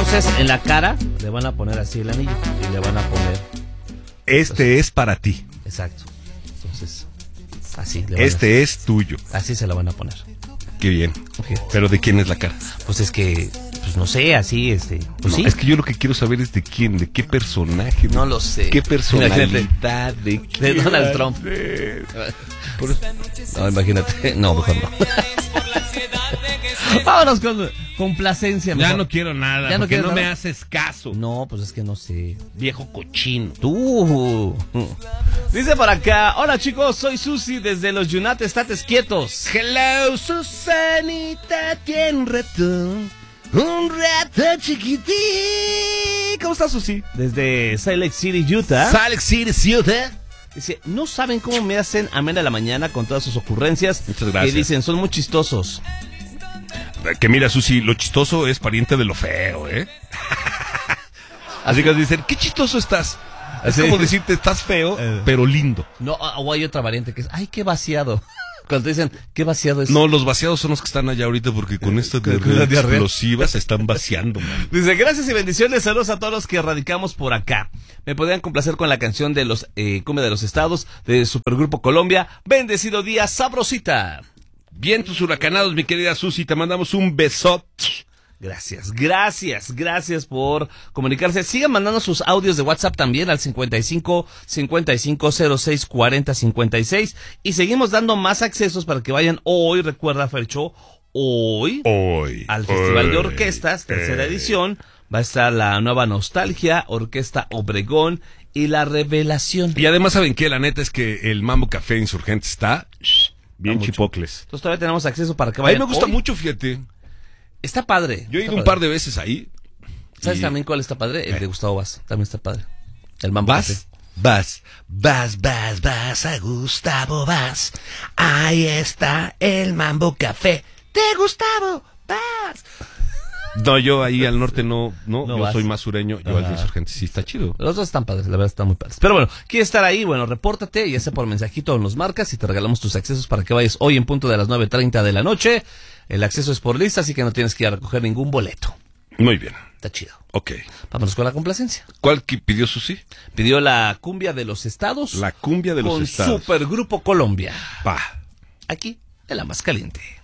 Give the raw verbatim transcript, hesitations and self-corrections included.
Entonces, en la cara le van a poner así el anillo y le van a poner... Este Entonces, es para ti. Exacto. Entonces, así. Le van Este a, es tuyo. Así se la van a poner. Qué bien. Okay. Pero ¿de quién es la cara? Pues es que, pues no sé, así, este... Pues No, sí. es que yo lo que quiero saber es de quién, de qué personaje. No lo sé. ¿Qué personalidad? ¿De, de Donald Trump. Por eso... No, imagínate. No, mejor no. Vámonos con complacencia. Ya mejor. no quiero nada, ya no, porque no nada? me haces caso. No, pues es que no sé. Viejo cochino. Tú. Dice por acá, hola chicos, soy Susi desde los United States quietos. Hello, Susanita, tiene un rato, un rato chiquitín. ¿Cómo estás, Susi? Desde Salt Lake City, Utah. Salt Lake City, Utah. Dice, no saben cómo me hacen amena la mañana con todas sus ocurrencias. Muchas gracias. Que dicen, son muy chistosos. Que mira, Susi, lo chistoso es pariente de lo feo, ¿eh? Así que dicen, qué chistoso estás. Es Así. como decirte, estás feo, Eh. pero lindo. No, o hay otra variante que es, ay, qué vaciado. Cuando te dicen, qué vaciado es. No, los vaciados son los que están allá ahorita porque con esta Con la diarrea diarrea. explosiva se están vaciando, man. Dice, gracias y bendiciones, saludos a todos los que radicamos por acá. Me podrían complacer con la canción de los eh, Cumbia de los Estados, de Supergrupo Colombia. Bendecido día, sabrosita. Bien, tus huracanados, mi querida Susi, te mandamos un besote. Gracias, gracias, gracias por comunicarse. Sigan mandando sus audios de WhatsApp también al cincuenta y cinco, cincuenta y cinco, cero seis, cuarenta, cincuenta y seis. Y seguimos dando más accesos para que vayan hoy, recuerda, Fercho, hoy, Hoy. al Festival hoy, de Orquestas, tercera eh. edición. Va a estar la Nueva Nostalgia, Orquesta Obregón y La Revelación. Y además, ¿saben qué? La neta es que el Mambo Café Insurgente está bien Está mucho. chipocles. Entonces todavía tenemos acceso para que A mí vayan me gusta hoy. mucho, fíjate. Está padre. Yo he está ido un padre. par de veces ahí. ¿Sabes y- también cuál está padre? El ¿Eh? de Gustavo Vaz. También está padre. El Mambo Café. Vas, vas, vas, vas, vas a Gustavo Vas. Ahí está el Mambo Café de Gustavo Vas. No, yo ahí al norte no, no, No yo vas. soy más sureño, yo al Ajá. de Insurgente sí está chido. Los dos están padres, la verdad están muy padres. Pero bueno, ¿quieres estar ahí? Bueno, repórtate, ya sea por mensajito o nos marcas y te regalamos tus accesos para que vayas hoy en punto de las nueve treinta de la noche. El acceso es por lista, así que no tienes que ir a recoger ningún boleto. Muy bien, Está chido. ok. Vámonos con la complacencia. ¿Cuál que pidió Susi? Pidió la cumbia de los estados La cumbia de los con estados. Supergrupo Colombia. Pa. Aquí, en la más caliente.